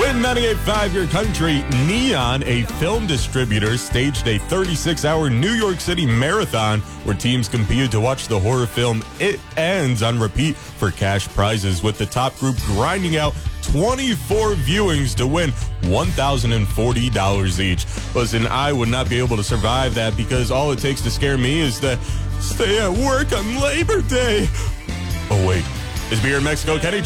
In 98.5 Your Country, Neon, a film distributor, staged a 36-hour New York City marathon where teams competed to watch the horror film It Ends on repeat for cash prizes, with the top group grinding out 24 viewings to win $1,040 each. Listen, I would not be able to survive that because all it takes to scare me is to stay at work on Labor Day. Oh, wait. Is Beer in Mexico, Kenny?